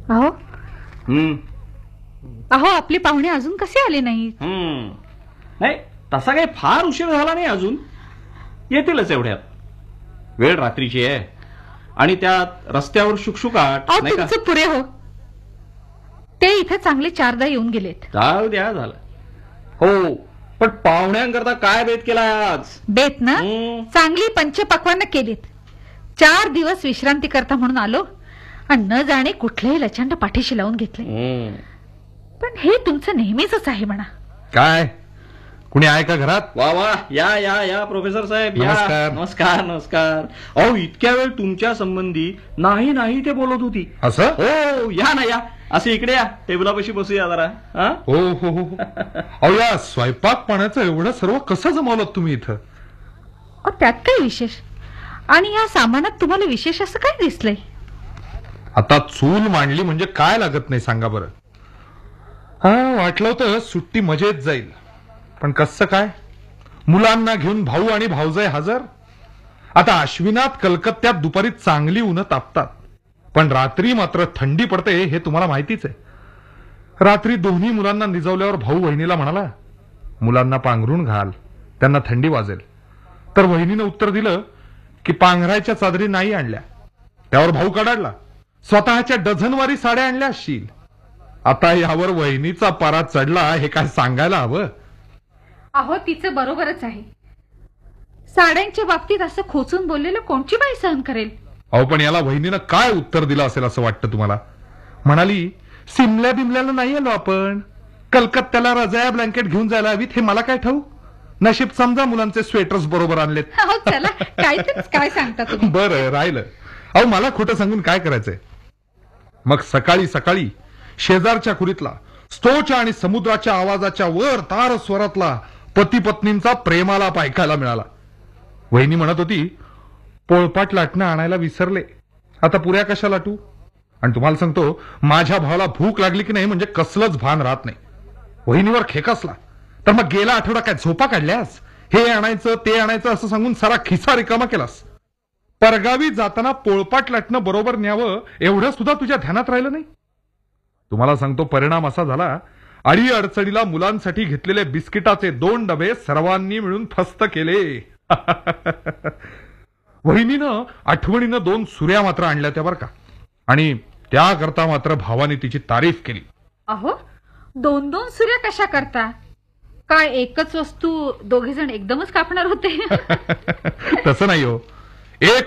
अहो हम्म अहो आपले पाहुणे अजून कसे आले नाही? नाही तसा काही फार उशीर झाला नाही अजून, येतीलच एवढ्यात. वेळ रात्रीची आहे आणि त्यात रस्त्यावर शुकशुकाट अहो नाही का. तुमचं पुरे हो, ते इथे चांगले 4दा येऊन गेलेत. चाल द्या झालं. हो पण पाहुण्यांकरता काय बेत केला आज? बेत ना चांगली पंचपक्वान्न केलीत. 4 दिवस विश्रांती करता म्हणून आलो आणि न जाणे कुठलेही लचंड पाठीशी लावून घेतले. पण हे तुमचं नेहमीच आहे म्हणा. काय कुणी आहे का घरात? वा वा, या या या प्रोफेसर साहेब, या. नमस्कार. नमस्कार नमस्कार. अहो इतक्या वेळ तुमच्या संबंधी नाही नाही ते बोलत होती. असं? हो या ना या, असे इकडे या, टेबलापाशी बसूया जरा. हा हो हो हो. अहो या स्वयंपाक पाण्याचं एवढं सर्व कसं जमवलं तुम्ही इथं? त्यात काय विशेष? आणि या सामानात तुम्हाला विशेष असं काय दिसलंय? आता चूल मांडली म्हणजे काय लागत नाही सांगा बरं. हा वाटलं होतं सुट्टी मजेत जाईल, पण कसं काय, मुलांना घेऊन भाऊ आणि भाऊजाई हजर. आता अश्विनात कलकत्त्यात दुपारी चांगली उन्हं तापतात, पण रात्री मात्र थंडी पडते हे तुम्हाला माहितीच आहे. रात्री दोन्ही मुलांना निजवल्यावर भाऊ वहिनीला म्हणाला, मुलांना पांघरून घाल, त्यांना थंडी वाजेल. तर वहिनीनं उत्तर दिलं की पांघरायच्या चादरी नाही आणल्या. त्यावर भाऊ कडाडला, स्वतःच्या डझनवारी साड्या आणल्या असशील. आता यावर वहिनीचा पारा चढला हे काय सांगायला हवं. अहो तिचं बरोबरच आहे. साड्यांच्या बाबतीत असं खोचून बोललेलं कोणची बाई सहन करेल? अहो पण याला वहिनीनं काय उत्तर दिलं असेल असं वाटतं तुम्हाला? म्हणाली, सिमल्या बिमल्याला नाही आलो आपण, कलकत्त्याला रजाया ब्लँकेट घेऊन जायला हवीत हे मला काय ठाऊक. नशीब समजा मुलांचे स्वेटर्स बरोबर आणलेत. चला काय सांगता तुम्ही? बरं राहिलं. अहो मला खोटं सांगून काय करायचंय. मग सकाळी सकाळी शेजारच्या खुरीतला स्तोच्या आणि समुद्राच्या आवाजाच्या वर तार स्वरातला पती पत्नींचा प्रेमालाप ऐकायला मिळाला. वहिनी म्हणत होती, पोळपाट लाटणं आणायला विसरले, आता पुऱ्या कशा लाटू. आणि तुम्हाला सांगतो, माझ्या भावाला भूक लागली की नाही म्हणजे कसलंच भान राहत नाही. वहिनीवर खेकसला, तर मग गेला आठवडा काय झोपा काढल्यास, हे आणायचं ते आणायचं असं सांगून सारा खिसा रिकामा केलास. परगावी जाताना पोळपाट लाटणं बरोबर न्यावं एवढं सुद्धा तुझ्या ध्यानात राहिलं नाही. तुम्हाला सांगतो, परिणाम असा झाला, अडी अडचणीला मुलांसाठी घेतलेले बिस्किटाचे 2 डबे सर्वांनी मिळून फस्त केले. वहिनीनं आठवणीनं 2 सुऱ्या मात्र आणल्या त्या बरं का, आणि त्याकरता मात्र भावाने तिची तारीफ केली. अहो 2-2 सुऱ्या कशा करता? काय एकच वस्तू दोघे जण एकदमच कापणार होते? तसं नाही हो. एक